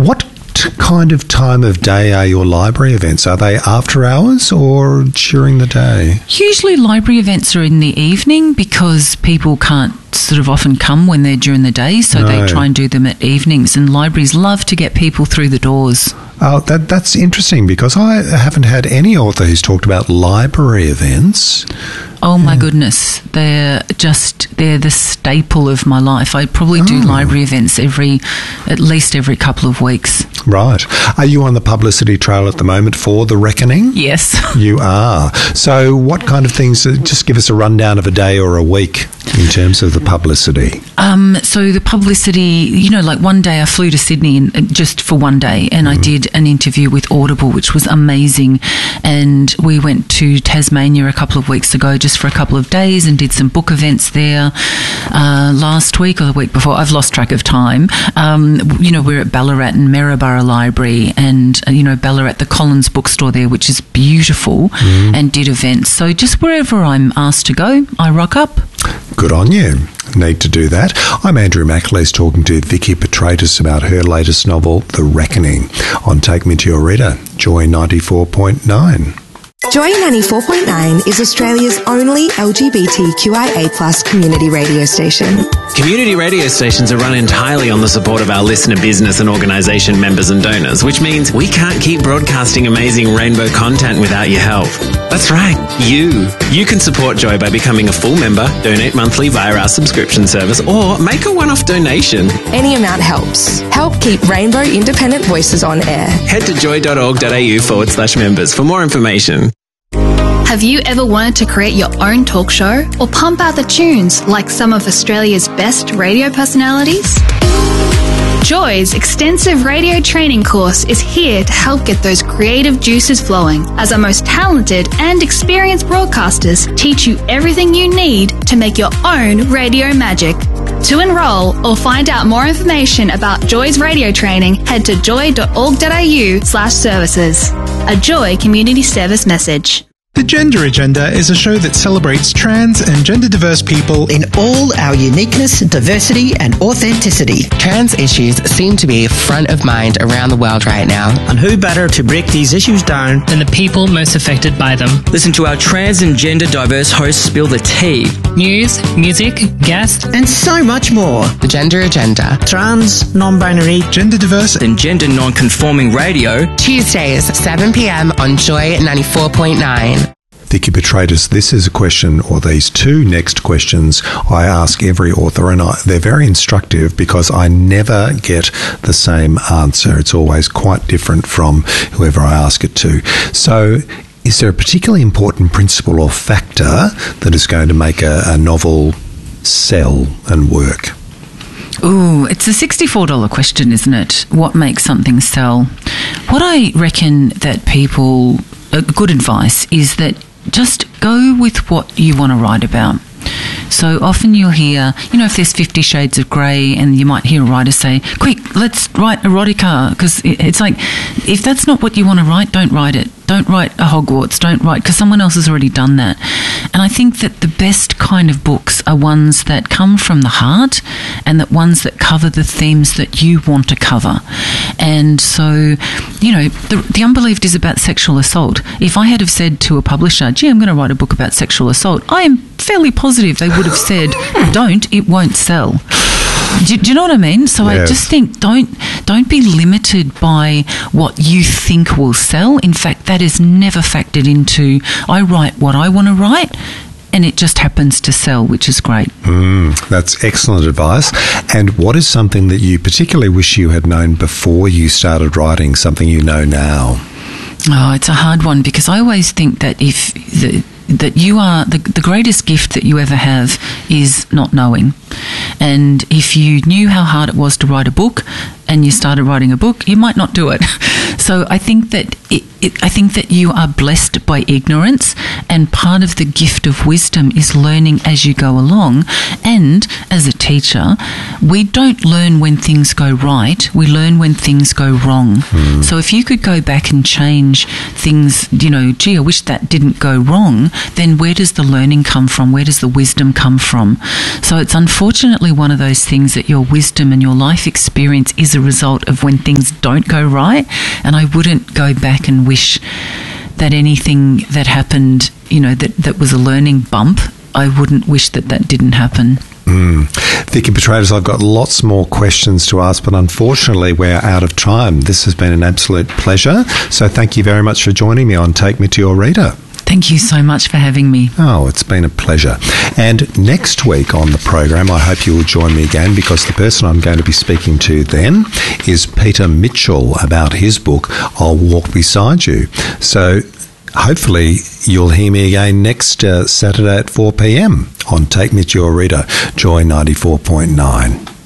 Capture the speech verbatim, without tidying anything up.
What kind of time of day are your library events? Are they after hours or during the day? Usually library events are in the evening because people can't sort of often come when they're during the day, so No. they try and do them at evenings, and libraries love to get people through the doors. Oh, that that's interesting because I haven't had any author who's talked about library events. Oh my goodness, they're just, they're the staple of my life. I probably do Oh. library events every, at least every couple of weeks. Right. Are you on the publicity trail at the moment for The Reckoning? Yes. You are. So what kind of things, uh, just give us a rundown of a day or a week in terms of the publicity. Um, so the publicity, you know, like one day I flew to Sydney and, and just for one day, and I did an interview with Audible, which was amazing. And we went to Tasmania a couple of weeks ago just for a couple of days and did some book events there uh, last week or the week before. I've lost track of time. Um, you know, we're at Ballarat and Maryborough Library and, uh, you know, Ballarat, the Collins bookstore there, which is beautiful, and did events. So just wherever I'm asked to go, I rock up. Good on you. Need to do that. I'm Andrew McAleese talking to Vicky Petratus about her latest novel, The Reckoning, on Take Me to Your Reader, Joy ninety-four point nine. Joy ninety-four point nine is Australia's only L G B T Q I A plus community radio station. Community radio stations are run entirely on the support of our listener business and organisation members and donors, which means we can't keep broadcasting amazing rainbow content without your help. That's right, you. You can support Joy by becoming a full member, donate monthly via our subscription service, or make a one-off donation. Any amount helps. Help keep Rainbow Independent Voices on air. Head to joy.org.au forward slash members for more information. Have you ever wanted to create your own talk show or pump out the tunes like some of Australia's best radio personalities? Joy's extensive radio training course is here to help get those creative juices flowing, as our most talented and experienced broadcasters teach you everything you need to make your own radio magic. To enrol or find out more information about Joy's radio training, head to joy.org.au slash services. A Joy Community Service message. The Gender Agenda is a show that celebrates trans and gender diverse people in all our uniqueness, diversity and authenticity. Trans issues seem to be front of mind around the world right now. And who better to break these issues down than the people most affected by them? Listen to our trans and gender diverse hosts spill the tea. News, music, guests, and so much more. The Gender Agenda. Trans, non-binary, gender diverse and gender non-conforming radio. Tuesdays, seven p.m. on Joy ninety-four point nine. Vicky Petratus, this is a question, or these two next questions I ask every author, and I, they're very instructive because I never get the same answer. It's always quite different from whoever I ask it to. So, is there a particularly important principle or factor that is going to make a, a novel sell and work? Ooh, it's a sixty-four dollars question, isn't it? What makes something sell? What I reckon that people, uh, good advice is that just go with what you want to write about. So often you'll hear, you know, if there's Fifty Shades of Grey, and you might hear a writer say, quick, let's write erotica, because it's like, if that's not what you want to write, don't write it. Don't write a Hogwarts, don't write, because someone else has already done that. And I think that the best kind of books are ones that come from the heart, and that ones that cover the themes that you want to cover. And so, you know, the, the Unbelieved is about sexual assault. If I had have said to a publisher, gee, I'm going to write a book about sexual assault, I am fairly positive they would have said, don't, it won't sell. Do, do you know what I mean? So yes. I just think don't don't be limited by what you think will sell. In fact, that is never factored into, I write what I want to write, and it just happens to sell, which is great. Mm, that's excellent advice. And what is something that you particularly wish you had known before you started writing, something you know now? Oh, it's a hard one, because I always think that if the that you are, the, the greatest gift that you ever have is not knowing. And if you knew how hard it was to write a book and you started writing a book, you might not do it. So I think that it, it, I think that you are blessed by ignorance, and And part of the gift of wisdom is learning as you go along. And as a teacher, we don't learn when things go right. We learn when things go wrong. Mm. So if you could go back and change things, you know, gee, I wish that didn't go wrong, then where does the learning come from? Where does the wisdom come from? So it's unfortunately one of those things that your wisdom and your life experience is a result of when things don't go right. And I wouldn't go back and wish that anything that happened, you know, that, that was a learning bump, I wouldn't wish that that didn't happen. Mm. Vicky Petratus, I've got lots more questions to ask, but unfortunately we're out of time. This has been an absolute pleasure. So thank you very much for joining me on Take Me to Your Reader. Thank you so much for having me. Oh, it's been a pleasure. And next week on the program, I hope you will join me again, because the person I'm going to be speaking to then is Peter Mitchell about his book, I'll Walk Beside You. So hopefully you'll hear me again next uh, Saturday at four p.m. on Take Me to Your Reader, Joy ninety-four point nine.